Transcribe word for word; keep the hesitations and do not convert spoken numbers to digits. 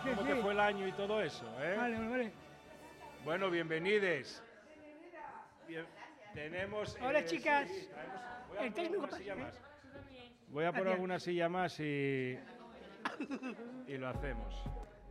sí, cómo sí. te fue el año y todo eso, ¿eh? Vale, vale, vale. Bueno, bienvenides. Bien, tenemos... Hola, eh, chicas. sí, traemos- voy a El poner técnico alguna silla pasa, más. Voy a poner Gracias. alguna silla más y, y lo hacemos.